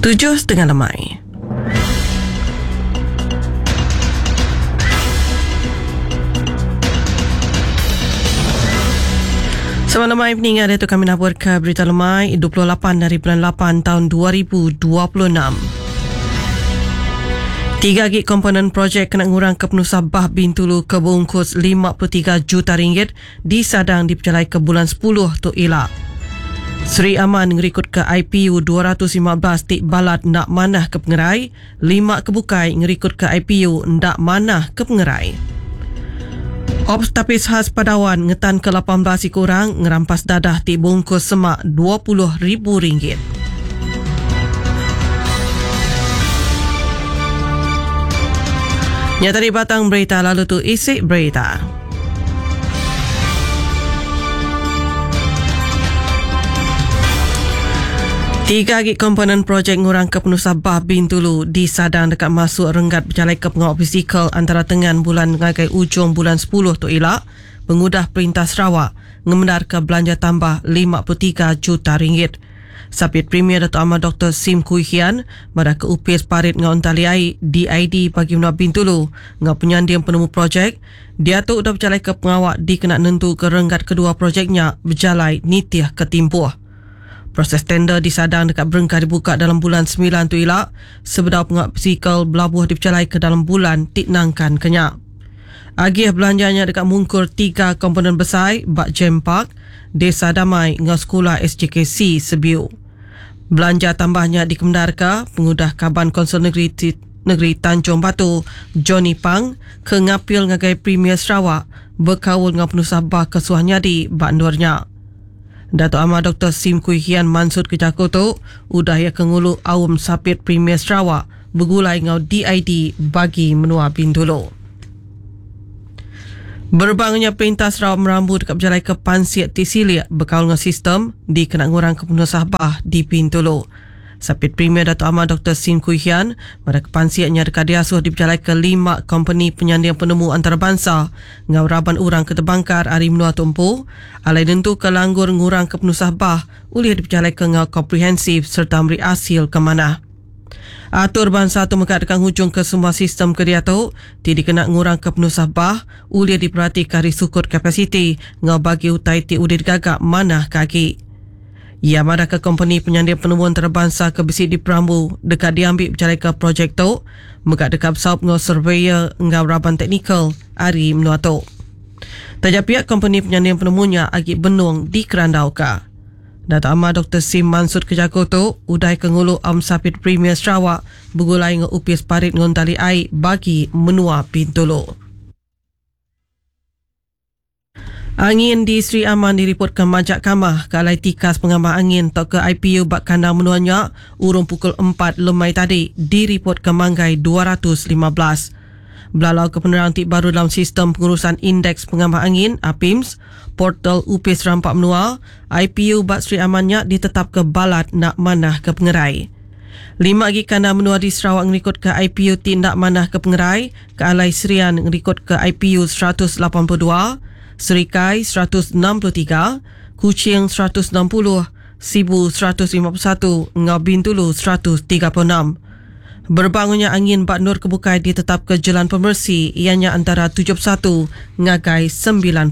7:30. Semalam evening ada tu kami nak buat ke berita lemai 28 dari bulan 8 tahun 2026. 3 gig komponen projek kena ngurang ke penuh Sabah Bintulu ke bungkus RM53 juta disadang diperjalai ke bulan 10 tu elak. Seri Aman ngerikut ke IPU 215 tik balat nak manah ke pengerai, 5 kebukai ngerikut ke IPU ndak manah ke pengerai. Ops Tapis Khas Padawan ngetan ke 18 orang ngerampas dadah ti bungkus semak RM20,000. Nyata di batang berita lalu tu isi berita. Tiga gig komponen projek ngurang ke penuh Sabah Bintulu disadang dekat masuk renggat berjalai ke pengawal fizikal antara tengan bulan ngagai ujung bulan 10 tu elak, pengudah Perintah Sarawak ngemendar ke belanja tambah RM53 juta. Sapit Premier Datuk Ahmad Dr. Sim Kui Hian pada ke upis parit ngau taliai DID bagi menua Bintulu ngau penyandian penemu projek, dia tu dah berjalai ke pengawal dikena nentu ke renggat kedua projeknya berjalai nitiah ketimpuh. Proses tender disadang dekat Berengkah dibuka dalam bulan 9 tu elak, sebedau pengawal fizikal belabuh dipercalai ke dalam bulan Tiknangkan kenyak. Agih belanjanya dekat mungkur 3 komponen besar Bak Jem Park, Desa Damai dengan Sekolah SJKC Sebiu. Belanja tambahnya dikemendarkan pengudah Kaban Konsol Negeri Tanjung Batu Johnny Pang ke ngapil ngagai Premier Sarawak berkawul dengan penuh Sabah kesuahnya di Bandurnya. Datuk Ahmad Dr. Sim Kui Hian mansut ke Jakarta udah ya kengulu awam sapit Premier Sarawak bergulai ngau DID bagi menua Bintulu. Berbangunnya Perintah Sarawak merambu dekat berjalai ke Pansiat Tisilia berkawal dengan sistem di kena ngurang ke penuh Sabah di Bintulu. Sapit Premier Datuk Ahmad Dr. Sim Kui Hian pada kepansiatnya dekat diasuh diperjalai ke 5 company penyandian penemu antarabangsa ngau raban urang ke Tebangkar hari menua tumpu, alai nentu ke langgur ngurang ke penuh Sabah ulih diperjalai ke ngau komprehensif serta beri hasil ke mana. Atur bangsa tu mekat dekat hujung ke semua sistem ke dia tu, tidak kena ngurang ke penuh Sabah ulih diperhatikan risukut kapasiti ngau bagi utai ti udit gagak mana kaki. Ia madah ke company penyandian penemuan antarabangsa ke besi di Perambu dekat diambil berjalai ke projek tu, mekat dekat besar ngau surveyor ngau raban teknikal hari menua tu. Tajak pihak company penyandian penemunya agi benung di Kerandau ka. Datuk Ahmad Dr. Sim mansut ke Jakarta udai ke ngulu sapit Premier Sarawak bergulai ngau upis parit ngontali air bagi menua Bintulu. Angin di Seri Aman diripotkan majak kamah kalai tikas pengamah angin tok ke IPU bak kandang menuanya urung pukul 4 lemai tadi diripotkan manggai 215. Belalau ke penerang tik baru dalam sistem pengurusan indeks pengamah angin APIMS, portal upis rampak menua, IPU bak Seri Amannya ditetap ke balat nak manah ke pengerai. 5 gig kandang menua di Sarawak ngerikut ke IPU tindak manah ke pengerai, ke Alai Serian ngerikut ke IPU 182, Serikai 163, Kuching 160, Sibu 151, Ngau Bintulu 136. Berbangunnya angin Bak Nur Kebukai ditetap ke jalan pemersi ianya antara 71 ngagai 99.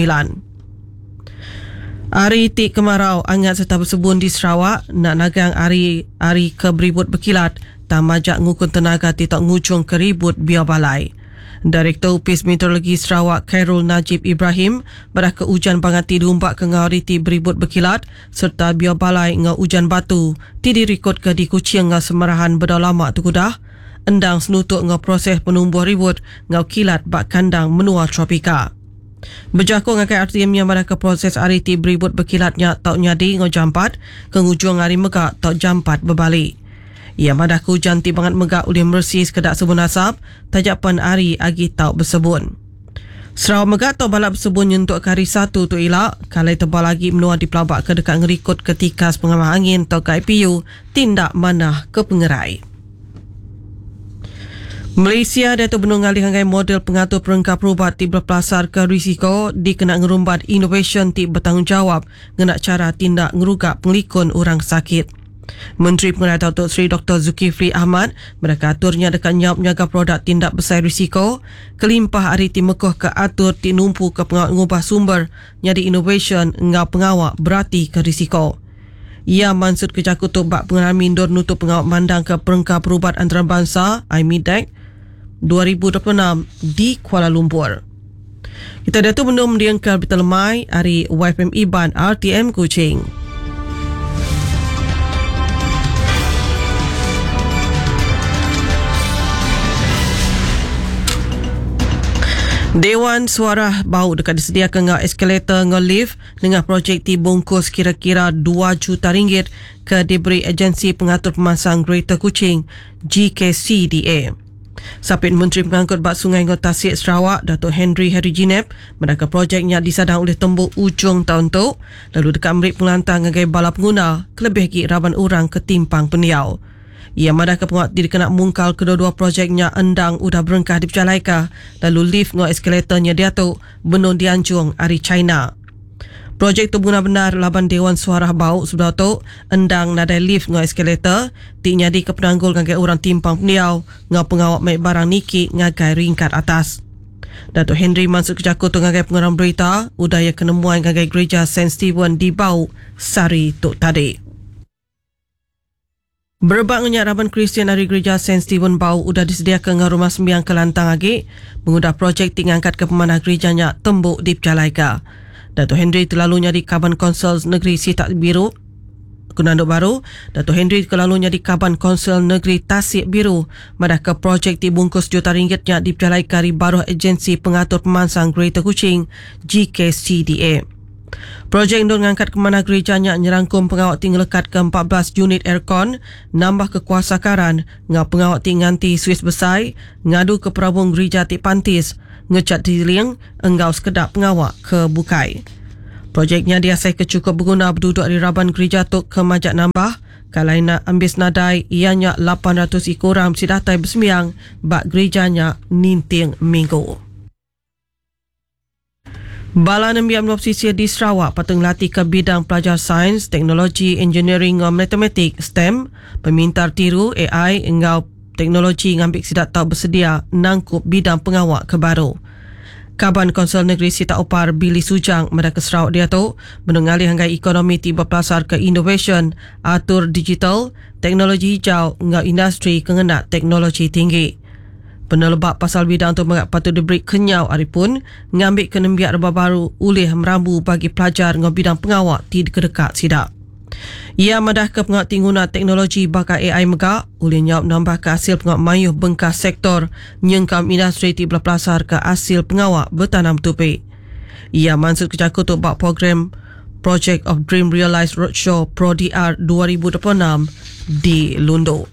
Hari tik kemarau angat serta bersebun di Sarawak nak nagang hari ke beribut berkilat tak majak ngukun tenaga titok ngujung ke ribut biar balai. Direktur Upis Meteorologi Sarawak Khairul Najib Ibrahim pada ke hujan bangati diumpak ke ngau riti beribut berkilat serta biar balai ngau hujan batu ti dirikod ke di Kuching ngau semarahan berdau lama tu kudah endang senutuk ngau proses penumbuh ribut ngau kilat bak kandang menua tropika. Berjakung ngakai RTM yang pada ke proses hari ti beribut berkilatnya tau nyadi ngau jampat ke ngujung hari megak tau jampat berbalik. Ia madah ke hujan timbangan megak ulih mersi sekedak sebun asap, tajapan hari agi tau bersebun. Sarawak megak tau balap bersebun nyentuk ke hari 1 tu elak, kalai tebal lagi menua di pelabak ke dekat ngerikut ketikas pengamah angin tau ke IPU, tindak manah ke pengerai. Malaysia dia tu benung ngalih hangai model pengatur perengkap perubat ti berpelasar ke risiko dikena ngerumbat innovation ti bertanggungjawab ngenak cara tindak ngerugak pengelikun orang sakit. Menteri Pengenalan Datuk Seri Dr. Zulkifli Ahmad mereka aturnya dekat nyap menjaga produk tindak besar risiko kelimpah hari timekuh ke atur tinumpu ke pengawal ngubah sumber nyadi innovation ngau pengawal berarti ke risiko. Ia mansut kerja kutub bak pengenalan mindor nutup pengawal mandang ke Perengkah Perubahan Antarabangsa IMIDEC 2026 di Kuala Lumpur. Kita dah tu belum diangkat berita lemai hari YFM Iban RTM Kuching. Dewan Suara Bau dekat disediakan dengan eskalator dengan lift dengan projek dibungkus kira-kira 2 juta ringgit ke diberi agensi pengatur pemasang Greater Kuching GKCDA. Sapit Menteri Pengangkut Bak Sungai Ngau Tasik Sarawak Datuk Henry Harijinep mereka projeknya disadang oleh tembok ujung tahun tu lalu dekat merik pengelantang ngagai bala pengguna kelebih lagi raban orang ketimpang peniau. Ia madah ke penguat dikenak mungkal kedua-dua projeknya endang udah berengkah dipercalaika lalu lift ngau eskalatornya dia tu benun dianjung hari China. Projek tu benar-benar laban Dewan Suara Bau sudah tu endang nadai lift ngau eskalator tiknya di kepenanggul ngagai orang timpang peniau ngau pengawak maik barang niki ngagai ringkat atas. Datuk Henry masuk kejakut tu ngagai pengeram berita udaya kenemuan ngagai gereja St. Stephen di Bau Sari Tok Tadi. Berbak ngenyak Raban Kristian dari Gereja St. Stephen Bau udah disediakan dengan rumah sembiang Kelantang lagi mengudah projek tingangkat ke pemanah gerejanya tembok di Pecalaika. Datuk Henry terlalunya di Kaban Konsel Negeri Sitak Biru Kunanduk Baru. Datuk Henry terlalunya di Kaban Konsel Negeri Tasik Biru madah ke projek dibungkus juta ringgitnya di Pecalaika di baruh agensi pengatur pemansang Greater Kuching GKCDA. Projek itu mengangkat kemana gerejanya nyerangkum pengawak tinggal lekat ke 14 unit aircon, nambah kekuasakaran, ngau pengawak tingganti Swiss besai, ngadu ke perabung gereja Tik Pantis, ngecat diling, enggau sekedap pengawak ke Bukai. Projeknya diasai kecukup berguna berduduk di Raban gereja Tok ke Majak Nambah, kalau nak ambis nadai, ianya 800 ikoram sidatai bersembiang, bak gerejanya ninting minggu. Bala Nembiam Pesisir di Sarawak patut latih ke bidang pelajar sains, teknologi, engineering dan matematik STEM, pemintar tiru AI engau teknologi ngambil sidak tahu bersedia nangkup bidang pengawak kebaru. Kaban Konsel Negeri Sitak Upar Billy Sujang mereka Sarawak dia tu menengali hanggai ekonomi tiba pelasar ke innovation, atur digital, teknologi hijau engau industri kengenak teknologi tinggi. Penelebak pasal bidang tu patut diberi kenyau hari pun ngambil kenembiak rebah baru oleh merambu bagi pelajar dengan bidang pengawak di kedekat sidak. Ia madah ke pengawak tingguna teknologi bakal AI megak oleh nyawab nambah ke hasil pengawak mayuh bengkas sektor nyengkam industri di belah pelasar ke hasil pengawak bertanam tupik. Ia mansut kejakut untuk bak program Project of Dream Realised Roadshow Pro-DR 2026 di Lundu.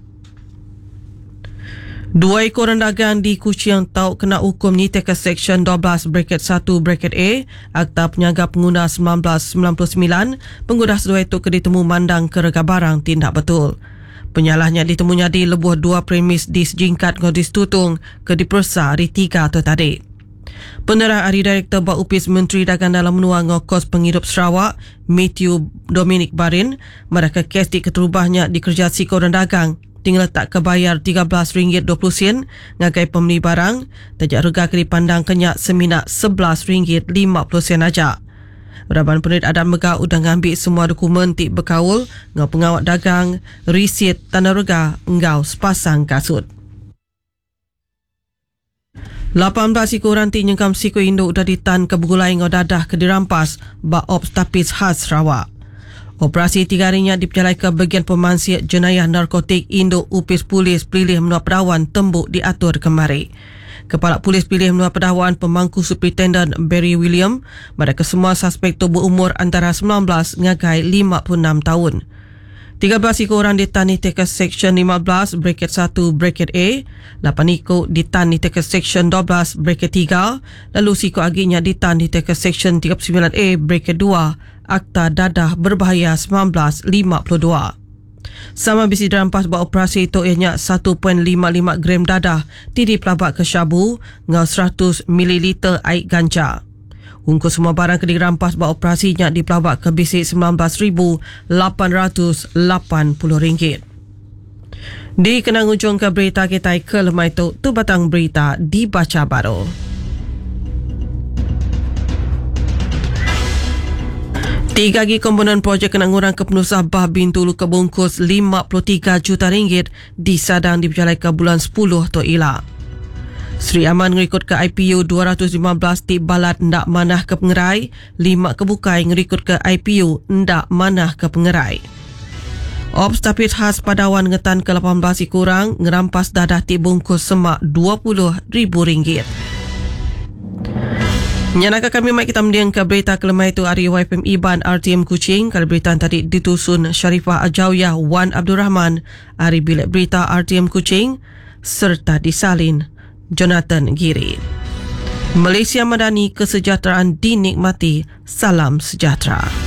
2 ekor dagang di Kuching tau kena hukum nite ke Seksyen 12 bracket 1 bracket A Akta Penyaga Pengguna 1999 penggudah sedua itu ke ditemu mandang ke rega barang tindak betul. Penyalahnya ditemunya di lebuh 2 premis di sejingkat Ngodis Tutung ke dipersa hari 3 tu tadi. Penerang Ahli Direktur Bak Upis Menteri Dagang Dalam Menua Ngokos Penghidup Sarawak Matthew Dominic Barin mereka kes di keterubahnya di kerja siko dan dagang tinggal tak kebayar RM13.20 ngagai pembeli barang, tajak rega ke dipandang kenyak seminak RM11.50 aja. Raban Penit Adan Megah udah ngambil semua dokumen tik berkaul, ngau pengawak dagang, risit, tanah rega, ngau sepasang kasut. 18 ekor ranti nyengkam siku Indo udah ditan ke Begulai ngau dadah ke dirampas, bak Ops Tapis khas Sarawak. Operasi 3 harinya diperjalai ke bagian pemansiat jenayah narkotik Indo Upis Polis Pilih Menua Pedawan Tembuk diatur kemari. Kepala Polis Pilih Menua Pedawan Pemangku Superintendent Barry William, mereka semua suspek tu berumur antara 19 ngagai 56 tahun. 13 ekor orang ditani ke Seksyen 15 bracket 1 bracket A, 8 ekor ditani ke Seksyen 12 bracket 3, lalu siko aginya ditani ke Seksyen 39A bracket 2 Akta Dadah Berbahaya 1952. Sama bisi dirampas buat operasi itu ianya 1.55 gram dadah tidi pelabak ke syabu ngau 100 ml air ganja. Ungkus semua barang kena dirampas buat operasinya di pelabak ke bisik RM19,880. Di kenang ujung ke berita kita ke lemai tu batang berita dibaca baru. Tiga lagi komponen projek kena ngurang ke penusah Bah Bintulu kebungkus RM53 juta disadang di berjalai ke bulan 10 tu ila. Sri Aman ngerikut ke IPU 215 ti balat ndak manah ke pengerai, 5 ke bukai ngerikut ke IPU ndak manah ke pengerai. Ops Tapit khas Padawan ngetan ke 18 kurang ngerampas dadah ti bungkus semak RM20,000. Nyanaka kami mai kita mendiang ke berita kelemai itu hari YPM Iban RTM Kuching. Kalau berita tadi ditusun Sharifah Ajauyah Wan Abdul Rahman, hari bilik berita RTM Kuching serta disalin Jonathan Giri. Malaysia Madani, kesejahteraan dinikmati. Salam sejahtera.